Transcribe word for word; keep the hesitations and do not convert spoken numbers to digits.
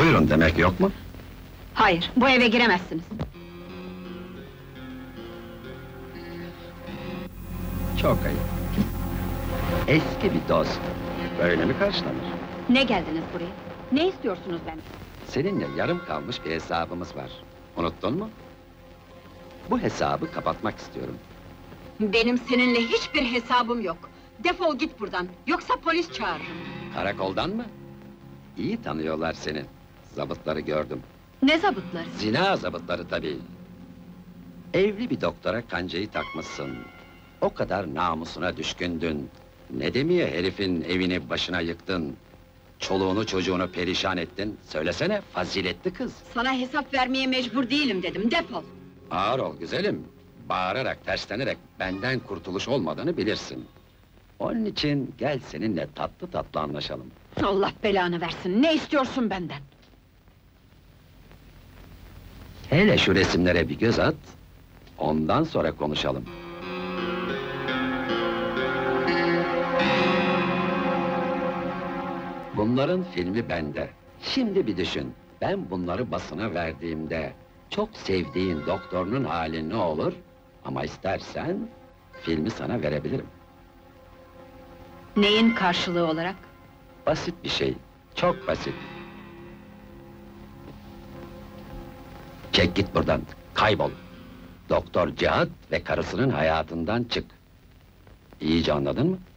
Buyurun demek yok mu? Hayır, bu eve giremezsiniz. Çok ayıp. Eski bir dost. Böyle mi karşılanır? Ne geldiniz buraya? Ne istiyorsunuz benden? Seninle yarım kalmış bir hesabımız var. Unuttun mu? Bu hesabı kapatmak istiyorum. Benim seninle hiçbir hesabım yok. Defol git buradan, yoksa polis çağırırım. Karakoldan mı? İyi tanıyorlar seni. Zabıtları gördüm. Ne zabıtları? Zina zabıtları tabii. Evli bir doktora kancayı takmışsın. O kadar namusuna düşkündün. Ne demeye herifin evini başına yıktın. Çoluğunu çocuğunu perişan ettin. Söylesene, faziletli kız. Sana hesap vermeye mecbur değilim dedim, defol! Ağır ol güzelim. Bağırarak, terslenerek benden kurtuluş olmadığını bilirsin. Onun için gel seninle tatlı tatlı anlaşalım. Allah belanı versin, ne istiyorsun benden? Hele şu resimlere bir göz at, ondan sonra konuşalım. Bunların filmi bende. Şimdi bir düşün, ben bunları basına verdiğimde... ...çok sevdiğin doktorunun hali ne olur? Ama istersen, filmi sana verebilirim. Neyin karşılığı olarak? Basit bir şey, çok basit. Çek git buradan, kaybol! Doktor Cihat ve karısının hayatından çık. İyice anladın mı?